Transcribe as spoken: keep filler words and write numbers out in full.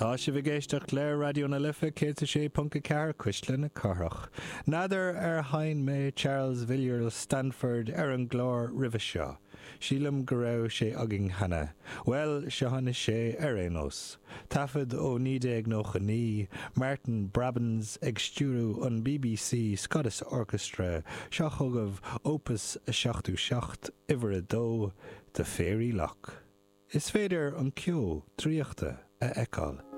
Tá si bhgéisteach le radio na lifa cé sé punca cear cuisle na carach. Nadidir ar hain mé Charles Villiers Stanford ar an glór ribh seo. Sílam go raibh sé agin hana. Well, se hana sé ar énos. Tafod ó nídéag nó chaní, Martin Brabants ag stúrú an B B C Scottish Orchestra, seo thugamh opus seachtú seacht, iver a dó, de Fairy Loch. Is féidir an cio tríochta a eáil.